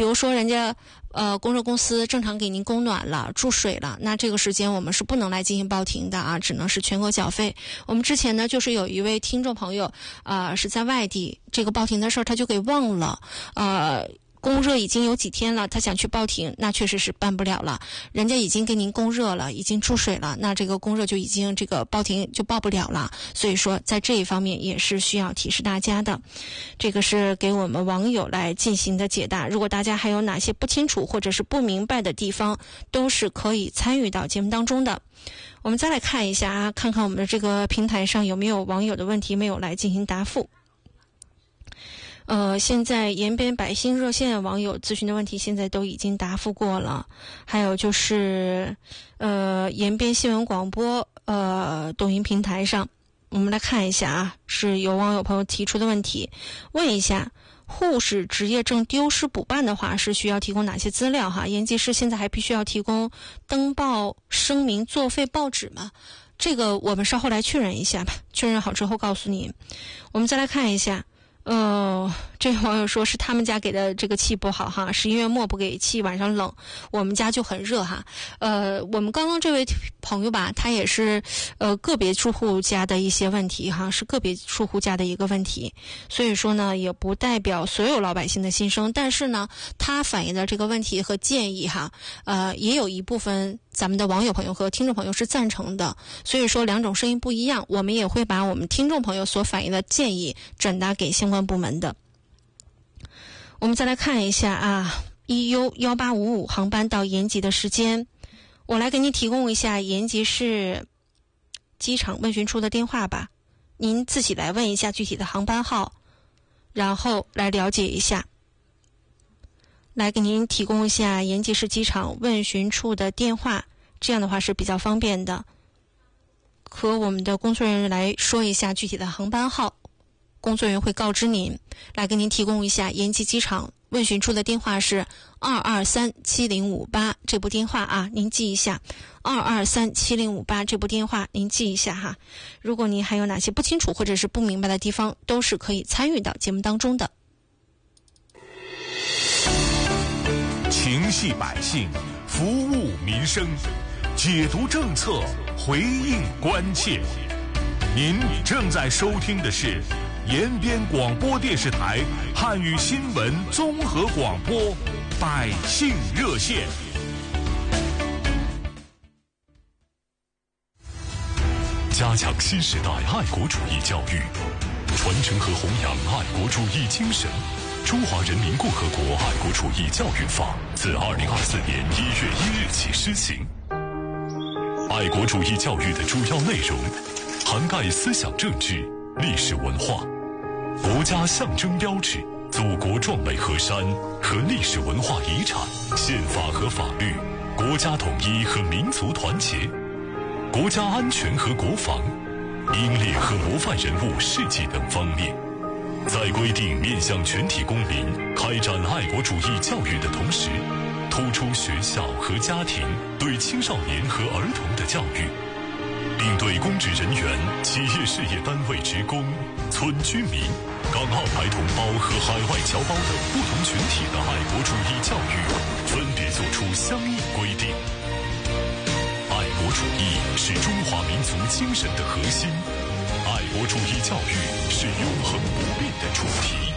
比如说人家供热公司正常给您供暖了、注水了，那这个时间我们是不能来进行报停的啊，只能是全额缴费。我们之前呢，就是有一位听众朋友是在外地，这个报停的事儿他就给忘了，供热已经有几天了，他想去报停，那确实是办不了了。人家已经给您供热了，已经注水了，那这个供热就已经这个报停就报不了了。所以说在这一方面也是需要提示大家的。这个是给我们网友来进行的解答。如果大家还有哪些不清楚或者是不明白的地方，都是可以参与到节目当中的。我们再来看一下啊，看看我们的这个平台上有没有网友的问题没有来进行答复。现在延边百姓热线网友咨询的问题现在都已经答复过了，还有就是延边新闻广播抖音平台上，我们来看一下啊，是有网友朋友提出的问题，问一下护士执业证丢失补办的话是需要提供哪些资料哈？延吉市现在还必须要提供登报声明作废报纸吗？这个我们稍后来确认一下吧，确认好之后告诉您。我们再来看一下。这位网友说是他们家给的这个气不好哈，11月末不给气，晚上冷，我们家就很热哈。我们刚刚这位朋友吧，他也是个别住户家的一些问题哈，是个别住户家的一个问题，所以说呢也不代表所有老百姓的心声，但是呢他反映的这个问题和建议哈，也有一部分咱们的网友朋友和听众朋友是赞成的，所以说两种声音不一样，我们也会把我们听众朋友所反映的建议转达给相关部门的。我们再来看一下啊，1U1855航班到延吉的时间，我来给您提供一下延吉市机场问询处的电话吧，您自己来问一下具体的航班号，然后来了解一下。来给您提供一下延吉市机场问询处的电话，这样的话是比较方便的，和我们的工作人员来说一下具体的航班号，工作人员会告知您。来给您提供一下延吉机场问询处的电话是2237058，这部电话啊，您记一下，2237058这部电话您记一下哈。如果您还有哪些不清楚或者是不明白的地方，都是可以参与到节目当中的。 情系百姓，服务民生，解读政策，回应关切。您正在收听的是延边广播电视台汉语新闻综合广播百姓热线。加强新时代爱国主义教育，传承和弘扬爱国主义精神。中华人民共和国爱国主义教育法自2024年1月1日起施行。爱国主义教育的主要内容涵盖思想政治、历史文化、国家象征标志、祖国壮美河山和历史文化遗产、宪法和法律、国家统一和民族团结、国家安全和国防、英烈和模范人物事迹等方面。在规定面向全体公民开展爱国主义教育的同时，突出学校和家庭对青少年和儿童的教育，并对公职人员、企业事业单位职工、村居民、港澳台同胞和海外侨胞等不同群体的爱国主义教育分别作出相应规定。爱国主义是中华民族精神的核心，爱国主义教育是永恒不变的主题。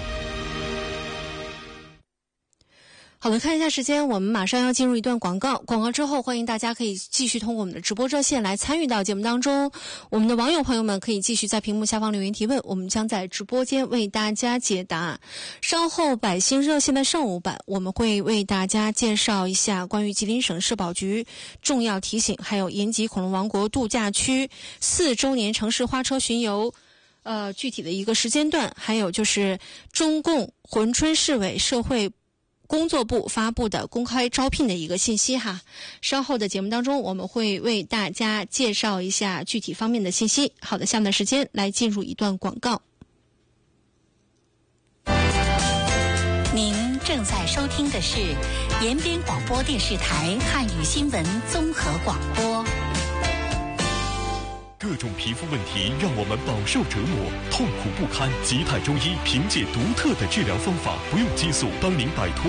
好的，看一下时间，我们马上要进入一段广告。广告之后，欢迎大家可以继续通过我们的直播热线来参与到节目当中。我们的网友朋友们可以继续在屏幕下方留言提问，我们将在直播间为大家解答。稍后百姓热线的上午版，我们会为大家介绍一下关于吉林省社保局重要提醒，还有延吉恐龙王国度假区4周年城市花车巡游具体的一个时间段，还有就是中共珲春市委社会工作部发布的公开招聘的一个信息哈。稍后的节目当中，我们会为大家介绍一下具体方面的信息。好的，下面的时间来进入一段广告。 您正在收听的是延边广播电视台汉语新闻综合广播。 各种皮肤问题让我们饱受折磨，痛苦不堪。吉泰中医凭借独特的治疗方法，不用激素，帮您摆脱